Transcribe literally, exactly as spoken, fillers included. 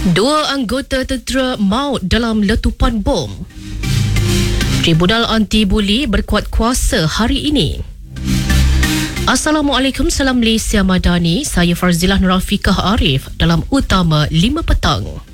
Dua anggota tentera maut dalam letupan bom. Tribunal Anti-Buli berkuat kuasa hari ini. Assalamualaikum, salam Malaysia Madani. Saya Farzilah Nurafiqah Arif dalam Utama lima Petang.